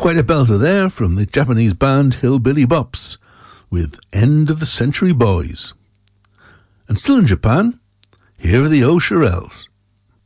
Quite a belter there from the Japanese band Hillbilly Bops with End of the Century Boys. And still in Japan, here are the O'Shirelles.